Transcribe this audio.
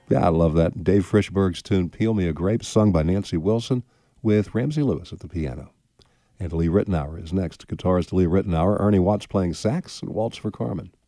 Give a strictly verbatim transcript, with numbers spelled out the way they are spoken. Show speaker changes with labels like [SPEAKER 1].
[SPEAKER 1] Yeah, I love that. Dave Frischberg's tune, Peel Me a Grape, sung by Nancy Wilson with Ramsey Lewis at the piano. And Lee Ritenour is next. Guitarist Lee Ritenour, Ernie Watts playing sax, and Waltz for Carmen.